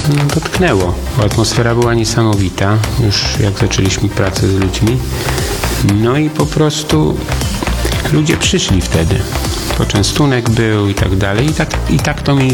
dotknęło, bo atmosfera była niesamowita, już jak zaczęliśmy pracę z ludźmi. No i po prostu ludzie przyszli wtedy. Poczęstunek był i tak dalej. I tak to mi